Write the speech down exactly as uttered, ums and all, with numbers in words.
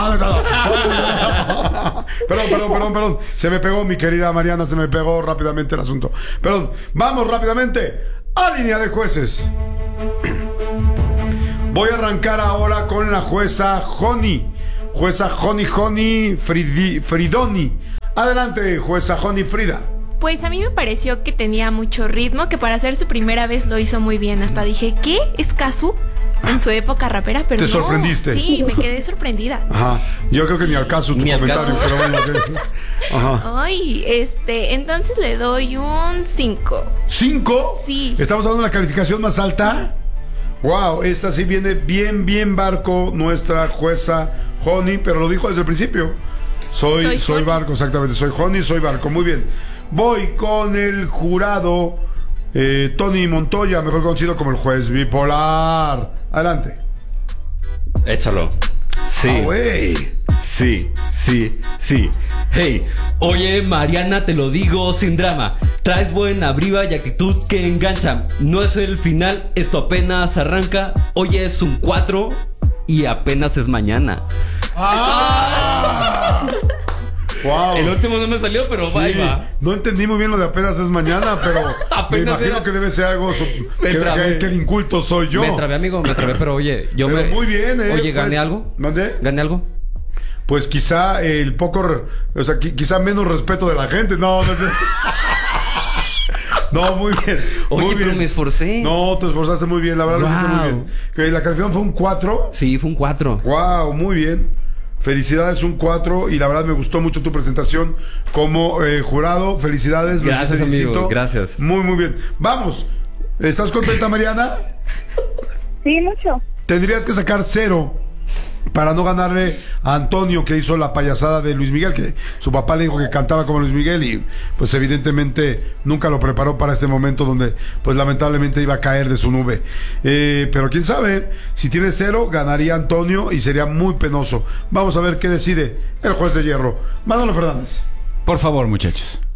no, no, no. Perdón, perdón, perdón, perdón. Se me pegó, mi querida Mariana, se me pegó rápidamente el asunto. Perdón, vamos rápidamente a línea de jueces. Voy a arrancar ahora con la jueza Joni. Jueza Joni Joni Fridi, Fridoni. Adelante, jueza Joni Frida. Pues a mí me pareció que tenía mucho ritmo, que para hacer su primera vez lo hizo muy bien. Hasta dije, ¿qué? ¿Es Kazu? En su época rapera, pero ¿Te no. sorprendiste? Sí, me quedé sorprendida. Ajá. Yo creo que ni al caso tu Ni al comentario, caso. pero bueno. ok. Ajá. Ay, este, entonces le doy un cinco. ¿Cinco? Sí. ¿Estamos hablando de la calificación más alta? Wow, esta sí viene bien, bien barco, nuestra jueza Joni, pero lo dijo desde el principio. Soy, soy, soy barco, exactamente. Soy Joni, soy barco. Muy bien. Voy con el jurado eh, Tony Montoya, mejor conocido como el juez bipolar. Adelante. Échalo. Sí. Ah, güey. Sí, sí, sí. Hey, oye Mariana, te lo digo sin drama. Traes buena briva y actitud que engancha. No es el final, esto apenas arranca. Hoy es un cuatro y apenas es mañana. ¡Ah! Wow. El último no me salió, pero Sí, ahí va. no entendí muy bien lo de apenas es mañana, pero me Apenas imagino era- que debe ser algo su- Me que, trabé. que- que el inculto soy yo. Me trabé, amigo, me trabé, pero oye, yo Pero me... muy bien, ¿eh? Oye, ¿gané Pues, algo? ¿Mandé? ¿Gané algo? Pues quizá el poco, re- o sea, qui- quizá menos respeto de la gente. No, no sé. No, muy bien. Oye, muy pero bien. me esforcé. No, te esforzaste muy bien, la verdad lo hiciste muy Wow. bien. Que la calificación fue un cuatro. Sí, fue un cuatro. Wow, muy bien. Felicidades, un cuatro. Y la verdad me gustó mucho tu presentación como eh, jurado. Felicidades. lo Gracias, hiciste amigo, distinto. gracias. Muy, muy bien. Vamos. ¿Estás contenta, Mariana? Sí, mucho. Tendrías que sacar cero para no ganarle a Antonio, que hizo la payasada de Luis Miguel, que su papá le dijo que cantaba como Luis Miguel y pues evidentemente nunca lo preparó para este momento donde pues lamentablemente iba a caer de su nube. Eh, pero quién sabe, si tiene cero ganaría Antonio y sería muy penoso. Vamos a ver qué decide el juez de hierro. Manolo Fernández. Por favor, muchachos.